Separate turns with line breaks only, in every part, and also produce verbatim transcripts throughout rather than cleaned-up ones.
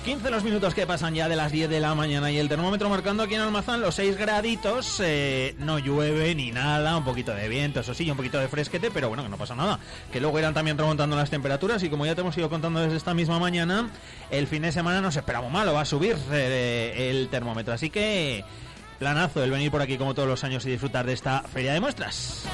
quince los minutos que pasan ya de las diez de la mañana y el termómetro marcando aquí en Almazán los seis graditos, eh, no llueve ni nada, un poquito de viento, eso sí, un poquito de fresquete, pero bueno, que no pasa nada, que luego irán también remontando las temperaturas y como ya te hemos ido contando desde esta misma mañana, el fin de semana nos esperamos malo, va a subir eh, el termómetro, así que planazo el venir por aquí como todos los años y disfrutar de esta feria de muestras.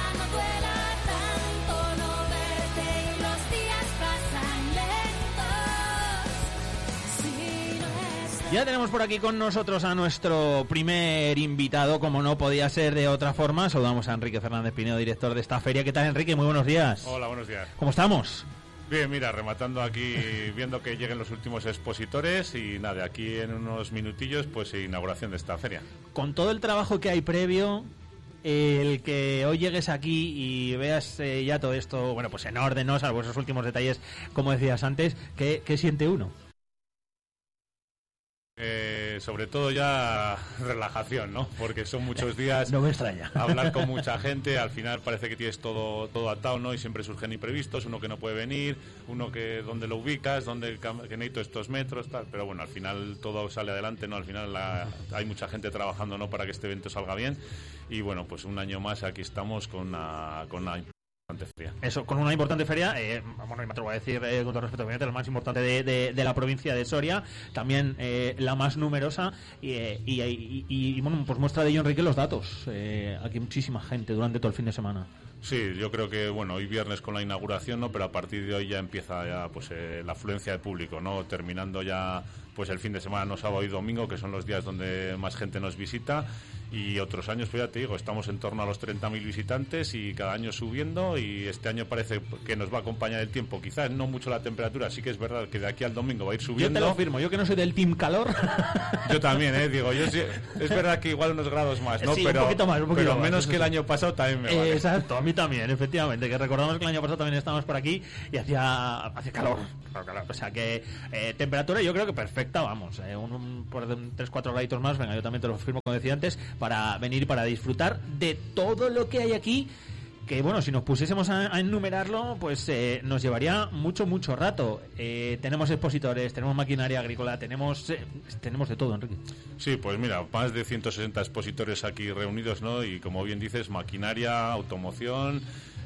Ya tenemos por aquí con nosotros a nuestro primer invitado, como no podía ser de otra forma. Saludamos a Enrique Fernández Pinedo, director de esta feria. ¿Qué tal, Enrique? Muy buenos días.
Hola, buenos días.
¿Cómo estamos?
Bien, mira, rematando aquí, viendo que lleguen los últimos expositores y nada, aquí en unos minutillos, pues inauguración de esta feria.
Con todo el trabajo que hay previo, el que hoy llegues aquí y veas eh, ya todo esto, bueno, pues en orden, ¿no? Salvo esos últimos detalles, como decías antes, ¿qué, qué siente uno?
Eh, sobre todo ya relajación, ¿no? Porque son muchos días.
No me extraña.
Hablar con mucha gente, al final parece que tienes todo todo atado, ¿no? Y siempre surgen imprevistos, uno que no puede venir, uno que dónde lo ubicas, dónde que necesito estos metros, tal. Pero bueno, al final todo sale adelante, ¿no? Al final la, hay mucha gente trabajando, ¿no? Para que este evento salga bien. Y bueno, pues un año más aquí estamos con una, con una feria. Eso, con una importante feria, eh, bueno, me atrevo a decir eh, con todo respeto, la más importante de, de, de la provincia de Soria, también eh, la más numerosa y, eh, y, y, y, y bueno, pues muestra de ello, Enrique, los datos. Eh, aquí muchísima gente durante todo el fin de semana. Sí, yo creo que, bueno, hoy viernes con la inauguración, ¿no? Pero a partir de hoy ya empieza ya, pues, eh, la afluencia de público, ¿no? Terminando ya, pues, el fin de semana, no sábado y domingo, que son los días donde más gente nos visita. Y otros años, pues ya te digo, estamos en torno a los treinta mil visitantes y cada año subiendo, y este año parece que nos va a acompañar el tiempo. Quizás no mucho la temperatura, sí que es verdad que de aquí al domingo va a ir subiendo. Yo te lo firmo, yo que no soy del team calor. Yo también, eh, digo, yo sí, es verdad que igual unos grados más, ¿no? Sí, pero, un poquito más, un poquito pero más, menos que el año pasado también me vale. Exacto, a mí también, efectivamente, que recordamos que el año pasado también estábamos por aquí y hacía, hacía calor, calor, o sea que eh, temperatura yo creo que perfecta, vamos, eh, un, un, por tres cuatro graditos más, venga, yo también te lo firmo, como decía antes, para venir, para disfrutar de todo lo que hay aquí, que bueno, si nos pusiésemos a, a enumerarlo, pues eh, nos llevaría mucho, mucho rato. Eh, tenemos expositores, tenemos maquinaria agrícola, tenemos eh, tenemos de todo, Enrique. Sí, pues mira, más de ciento sesenta expositores aquí reunidos, ¿no? Y como bien dices, maquinaria, automoción,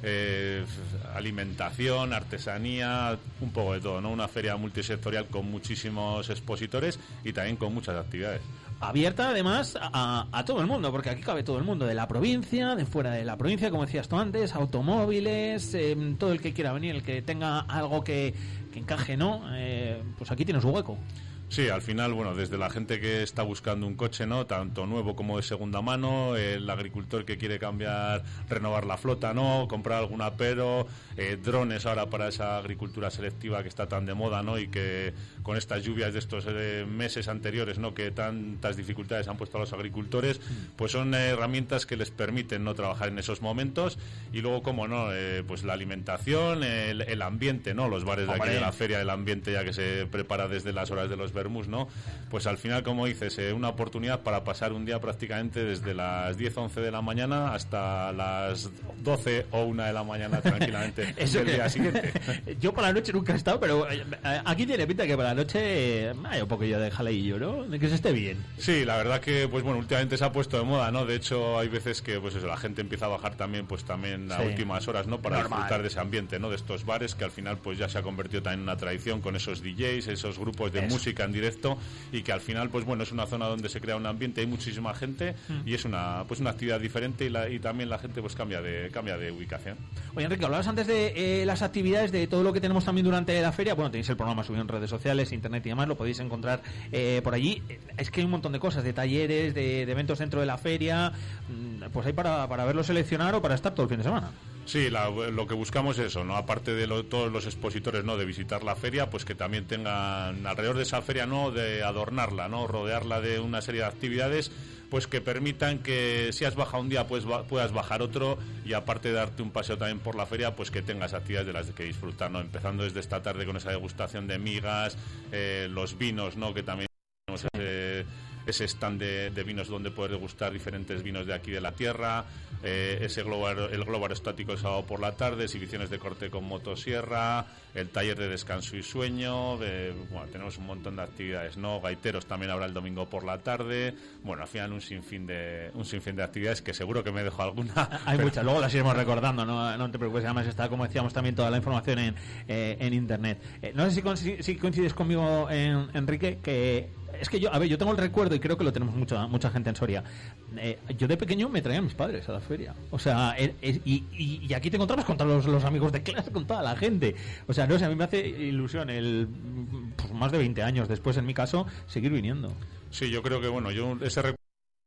eh, alimentación, artesanía, un poco de todo, ¿no? Una feria multisectorial con muchísimos expositores y también con muchas actividades. Abierta además a, a todo el mundo, porque aquí cabe todo el mundo de la provincia, de fuera de la provincia, como decías tú antes, automóviles, eh, todo el que quiera venir, el que tenga algo que, que encaje, ¿no? Eh, pues aquí tiene su hueco. Sí, al final, bueno, desde la gente que está buscando un coche, ¿no? Tanto nuevo como de segunda mano, el agricultor que quiere cambiar, renovar la flota, ¿no? Comprar algún apero, eh, drones ahora para esa agricultura selectiva que está tan de moda, ¿no? Y que con estas lluvias de estos eh, meses anteriores, ¿no? Que tantas dificultades han puesto a los agricultores, pues son eh, herramientas que les permiten no trabajar en esos momentos. Y luego, como no, eh, pues la alimentación, el, el ambiente, ¿no? Los bares de aquí de la feria, el ambiente ya que se prepara desde las horas de los vermús, ¿no? Pues al final, como dices, eh, una oportunidad para pasar un día prácticamente desde las diez, once de la mañana hasta las doce o una de la mañana tranquilamente. Eso el que... día siguiente. Yo por la noche nunca he estado, pero eh, aquí tiene pinta que por la noche eh, hay un poquillo de jaleillo, ¿no? De que se esté bien. Sí, la verdad que, pues bueno, últimamente se ha puesto de moda, ¿no? De hecho, hay veces que, pues eso, la gente empieza a bajar también, pues también a sí. últimas horas, ¿no? Para Normal. disfrutar de ese ambiente, ¿no? De estos bares que al final, pues ya se ha convertido también en una tradición con esos D Js, esos grupos de eso. música en directo, y que al final, pues bueno, es una zona donde se crea un ambiente, hay muchísima gente mm. y es una pues una actividad diferente, y, la, y también la gente pues cambia de cambia de ubicación. Oye, Enrique, hablabas antes de eh, las actividades, de todo lo que tenemos también durante la feria. Bueno, tenéis el programa subido en redes sociales, internet y demás, lo podéis encontrar eh, por allí. Es que hay un montón de cosas, de talleres, de, de eventos dentro de la feria, pues hay para, para verlo seleccionar o para estar todo el fin de semana. Sí, la, lo que buscamos es eso, ¿no? Aparte de lo, todos los expositores, ¿no? De visitar la feria, pues que también tengan alrededor de esa feria, ¿no? De adornarla, ¿no? Rodearla de una serie de actividades, pues que permitan que si has bajado un día, pues va, puedas bajar otro, y aparte de darte un paseo también por la feria, pues que tengas actividades de las que disfrutar, ¿no? Empezando desde esta tarde con esa degustación de migas, eh, los vinos, ¿no? Que también tenemos sí. ese, ese stand de, de vinos donde poder degustar diferentes vinos de aquí de la tierra, eh, ese globo, el globo aerostático el sábado por la tarde, exhibiciones de corte con motosierra, el taller de descanso y sueño, de, bueno, tenemos un montón de actividades, ¿no? Gaiteros también habrá el domingo por la tarde, bueno, al final un sinfín de un sinfín de actividades que seguro que me dejo alguna.
Hay pero... muchas, luego las iremos recordando, no, no te preocupes, además está, como decíamos, también toda la información en, eh, en internet. Eh, no sé si, con, si, si coincides conmigo, en, Enrique, que es que yo, a ver, yo tengo el recuerdo y creo que lo tenemos mucha mucha gente en Soria. Eh, yo de pequeño me traía a mis padres a la feria. O sea, eh, eh, y, y, y aquí te encontrabas con todos los, los amigos de clase, con toda la gente. O sea, no sé, a mí me hace ilusión el pues, más de veinte años después, en mi caso, seguir viniendo.
Sí, yo creo que, bueno, yo ese recuerdo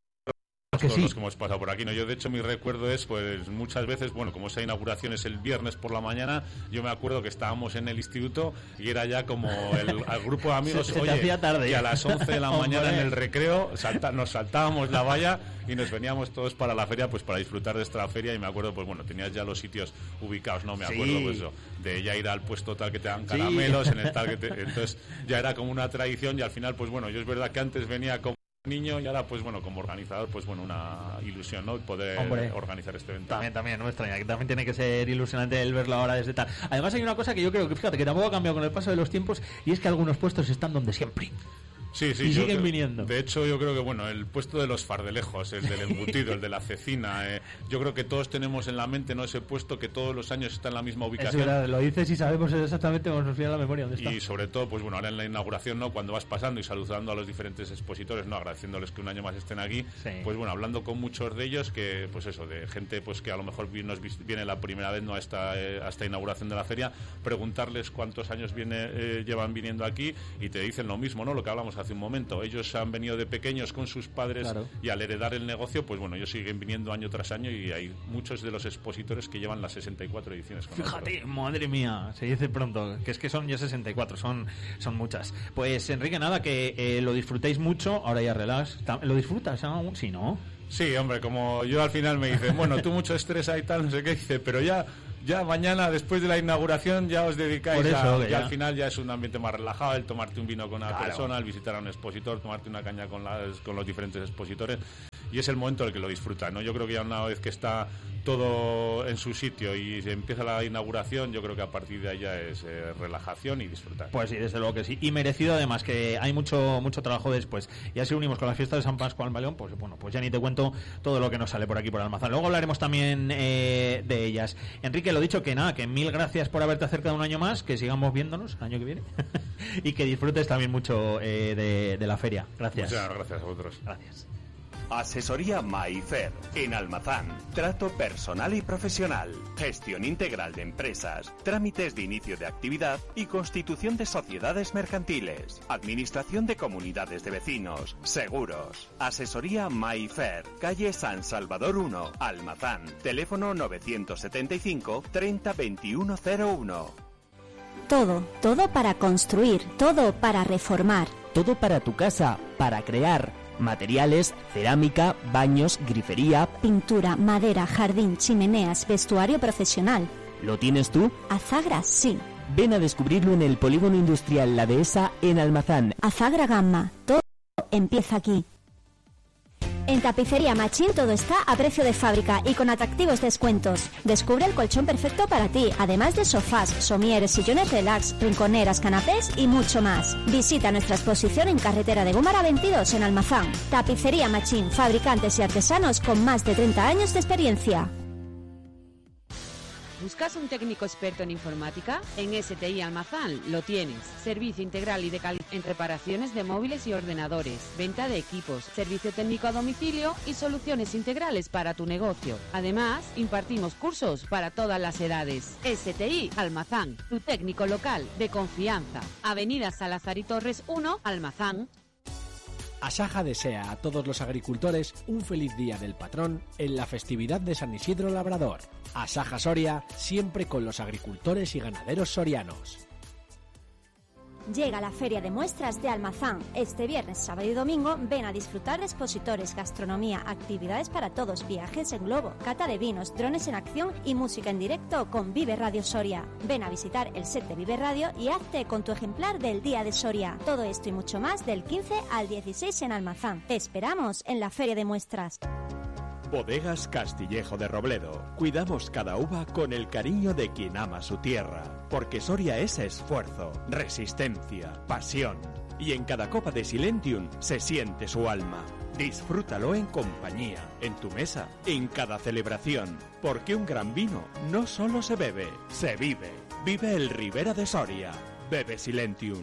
que
todos
sí.
los que hemos pasado por aquí, ¿no? Yo de hecho mi recuerdo es, pues muchas veces, bueno, como esa inauguración es el viernes por la mañana, yo me acuerdo que estábamos en el instituto y era ya como el, el grupo de amigos,
se, se
oye,
hacía tarde.
y a las once de la mañana en el recreo salta, nos saltábamos la valla y nos veníamos todos para la feria, pues para disfrutar de esta feria. Y me acuerdo, pues bueno, tenías ya los sitios ubicados, ¿no? Me acuerdo, sí. pues eso, de ya ir al puesto tal que te dan caramelos, sí. en el tal que te... Entonces ya era como una tradición y al final, pues bueno, yo es verdad que antes venía como niño y ahora pues bueno como organizador pues bueno una ilusión, ¿no? Poder Hombre, organizar este evento.
También, también, no me extraña, que también tiene que ser ilusionante el verlo ahora desde tal. Además hay una cosa que yo creo que, fíjate, que tampoco ha cambiado con el paso de los tiempos y es que algunos puestos están donde siempre.
Sí, sí,
y siguen
creo,
viniendo.
De hecho, yo creo que bueno, el puesto de los fardelejos, el del embutido, el de la cecina, eh, yo creo que todos tenemos en la mente, ¿no? Ese puesto que todos los años está en la misma ubicación.
Es verdad, lo dices y sabemos exactamente, nos viene a la memoria dónde está.
Y sobre todo, pues bueno, ahora en la inauguración, ¿no? Cuando vas pasando y saludando a los diferentes expositores, ¿no? Agradeciéndoles que un año más estén aquí, sí. pues bueno, hablando con muchos de ellos, que pues eso, de gente pues que a lo mejor nos viene la primera vez, ¿no? A esta, eh, a esta inauguración de la feria, preguntarles cuántos años viene, eh, llevan viniendo aquí y te dicen lo mismo, ¿no? Lo que hablamos hace un momento. Ellos han venido de pequeños con sus padres, claro. y al heredar el negocio, pues bueno, ellos siguen viniendo año tras año y hay muchos de los expositores que llevan las sesenta y cuatro ediciones. Con
Fíjate,
nosotros.
Madre mía, se dice pronto, que es que son ya sesenta y cuatro, son, son muchas. Pues Enrique, nada, que eh, lo disfrutéis mucho, ahora ya relax. ¿Lo disfrutas aún? Sí, ¿no?
Sí, hombre, como yo al final me dicen, bueno, tú mucho estrés y tal, no sé qué, dice, pero ya... Ya mañana, después de la inauguración, ya os dedicáis eso, a... Ya al final ya es un ambiente más relajado, el tomarte un vino con una claro. persona, el visitar a un expositor, tomarte una caña con, las, con los diferentes expositores. Y es el momento en el que lo disfrutan, ¿no? Yo creo que ya una vez que está todo en su sitio y se empieza la inauguración, yo creo que a partir de ahí ya es eh, relajación y disfrutar.
Pues sí, desde luego que sí. Y merecido además, que hay mucho mucho trabajo después. Y así unimos con la fiesta de San Pascual Maleón, pues bueno, pues ya ni te cuento todo lo que nos sale por aquí por Almazán. Luego hablaremos también eh, de ellas. Enrique, lo dicho, que nada, que mil gracias por haberte acercado un año más, que sigamos viéndonos el año que viene y que disfrutes también mucho eh, de, de la feria. Gracias.
Muchas gracias a vosotros.
Gracias.
Asesoría Maifer en Almazán. Trato personal y profesional. Gestión integral de empresas. Trámites de inicio de actividad y constitución de sociedades mercantiles. Administración de comunidades de vecinos. Seguros. Asesoría Maifer. Calle San Salvador uno, Almazán. Teléfono novecientos setenta y cinco, treinta, veintiuno cero uno.
Todo, todo para construir, todo para reformar.
Todo para tu casa, para crear. Materiales, cerámica, baños, grifería,
pintura, madera, jardín, chimeneas, vestuario profesional.
¿Lo tienes tú?
Azagra, sí.
Ven a descubrirlo en el Polígono Industrial La Dehesa en Almazán.
Azagra Gamma, todo empieza aquí. En Tapicería Machín todo está a precio de fábrica y con atractivos descuentos. Descubre el colchón perfecto para ti, además de sofás, somieres, sillones relax, rinconeras, canapés y mucho más. Visita nuestra exposición en Carretera de Gómara veintidós en Almazán. Tapicería Machín, fabricantes y artesanos con más de treinta años de experiencia.
¿Buscas un técnico experto en informática? En S T I Almazán lo tienes. Servicio integral y de calidad en reparaciones de móviles y ordenadores, venta de equipos, servicio técnico a domicilio y soluciones integrales para tu negocio. Además, impartimos cursos para todas las edades. S T I Almazán, tu técnico local de confianza. Avenida Salazar y Torres uno, Almazán.
Asaja desea a todos los agricultores un feliz día del patrón en la festividad de San Isidro Labrador. Asaja Soria, siempre con los agricultores y ganaderos sorianos.
Llega la Feria de Muestras de Almazán. Este viernes, sábado y domingo ven a disfrutar de expositores, gastronomía, actividades para todos, viajes en globo, cata de vinos, drones en acción y música en directo con Vive Radio Soria. Ven a visitar el set de Vive Radio y hazte con tu ejemplar del Día de Soria. Todo esto y mucho más del quince al dieciséis en Almazán. Te esperamos en la Feria de Muestras.
Bodegas Castillejo de Robledo. Cuidamos cada uva con el cariño de quien ama su tierra. Porque Soria es esfuerzo, resistencia, pasión. Y en cada copa de Silentium se siente su alma. Disfrútalo en compañía, en tu mesa, en cada celebración. Porque un gran vino no solo se bebe, se vive. Vive el Ribera de Soria. Bebe Silentium.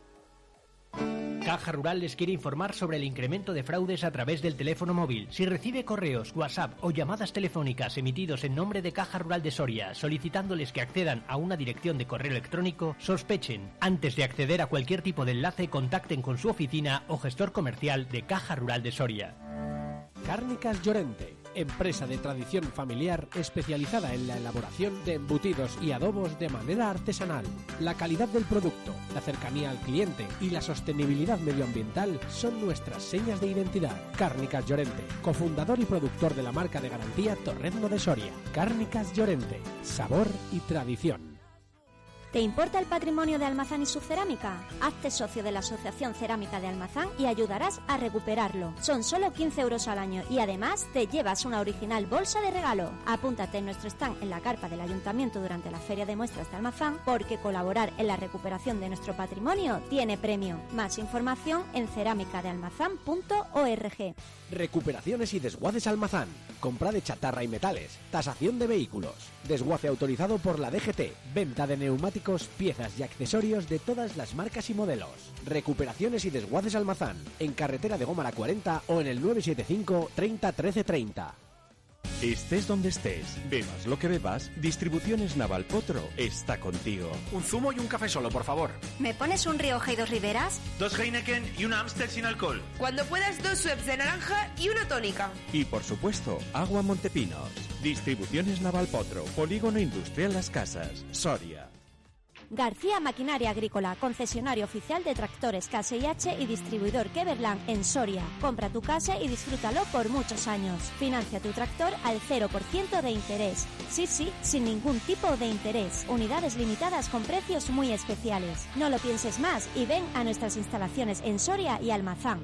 Caja Rural les quiere informar sobre el incremento de fraudes a través del teléfono móvil. Si recibe correos, WhatsApp o llamadas telefónicas emitidos en nombre de Caja Rural de Soria solicitándoles que accedan a una dirección de correo electrónico, sospechen. Antes de acceder a cualquier tipo de enlace, contacten con su oficina o gestor comercial de Caja Rural de Soria.
Cárnicas Llorente, empresa de tradición familiar especializada en la elaboración de embutidos y adobos de manera artesanal. La calidad del producto, la cercanía al cliente y la sostenibilidad medioambiental son nuestras señas de identidad. Cárnicas Llorente, cofundador y productor de la marca de garantía Torrezno de Soria. Cárnicas Llorente, sabor y tradición.
¿Te importa el patrimonio de Almazán y su cerámica? Hazte socio de la Asociación Cerámica de Almazán y ayudarás a recuperarlo. Son solo quince euros al año y además te llevas una original bolsa de regalo. Apúntate en nuestro stand en la carpa del Ayuntamiento durante la Feria de Muestras de Almazán porque colaborar en la recuperación de nuestro patrimonio tiene premio. Más información en cerámica de almazán punto org.
Recuperaciones y desguaces Almazán. Compra de chatarra y metales. Tasación de vehículos. Desguace autorizado por la D G T. Venta de neumáticos, piezas y accesorios de todas las marcas y modelos. Recuperaciones y desguaces Almazán. En carretera de Gómara cuarenta o en el nueve siete cinco treinta trece treinta.
Estés donde estés, bebas lo que bebas, Distribuciones Naval Potro está contigo.
Un zumo y un café solo, por favor.
¿Me pones un Rioja y dos Riberas?
Dos Heineken y una Amstel sin alcohol.
Cuando puedas, dos Schweppes de naranja y una tónica.
Y por supuesto, agua Montepinos. Distribuciones Naval Potro, Polígono Industrial Las Casas, Soria.
García Maquinaria Agrícola, concesionario oficial de tractores K S I H y distribuidor Keverland en Soria. Compra tu K S I y disfrútalo por muchos años. Financia tu tractor al cero por ciento de interés. Sí, sí, sin ningún tipo de interés. Unidades limitadas con precios muy especiales. No lo pienses más y ven a nuestras instalaciones en Soria y Almazán.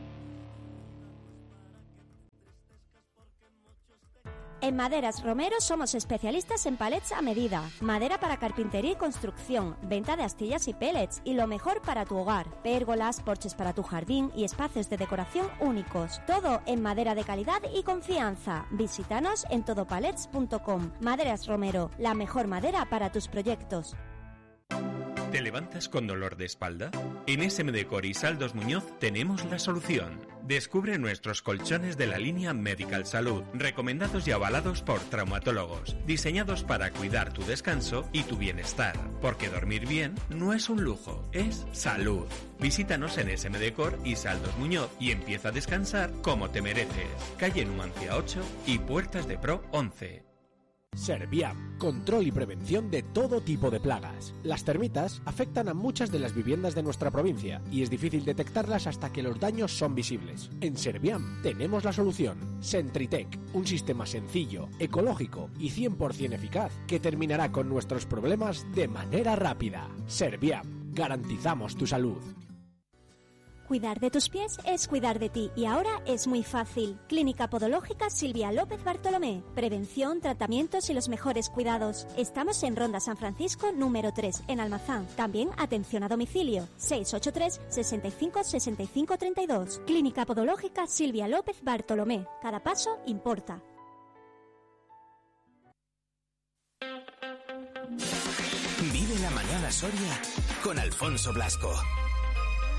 En Maderas Romero somos especialistas en palets a medida, madera para carpintería y construcción, venta de astillas y pellets y lo mejor para tu hogar, pérgolas, porches para tu jardín y espacios de decoración únicos. Todo en madera de calidad y confianza. Visítanos en todopalets punto com. Maderas Romero, la mejor madera para tus proyectos.
¿Te levantas con dolor de espalda? En S M Decor y Saldos Muñoz tenemos la solución. Descubre nuestros colchones de la línea Medical Salud, recomendados y avalados por traumatólogos, diseñados para cuidar tu descanso y tu bienestar. Porque dormir bien no es un lujo, es salud. Visítanos en S M Decor y Saldos Muñoz y empieza a descansar como te mereces. Calle Numancia ocho y Puertas de Pro once.
Serviam, control y prevención de todo tipo de plagas. Las termitas afectan a muchas de las viviendas de nuestra provincia y es difícil detectarlas hasta que los daños son visibles. En Serviam tenemos la solución. Sentritec, un sistema sencillo, ecológico y cien por ciento eficaz que terminará con nuestros problemas de manera rápida. Serviam, garantizamos tu salud.
Cuidar de tus pies es cuidar de ti y ahora es muy fácil. Clínica Podológica Silvia López Bartolomé. Prevención, tratamientos y los mejores cuidados. Estamos en Ronda San Francisco número tres, en Almazán. También atención a domicilio. seis ocho tres, sesenta y cinco, sesenta y cinco, treinta y dos. Clínica Podológica Silvia López Bartolomé. Cada paso importa.
Vive la mañana Soria con Alfonso Blasco.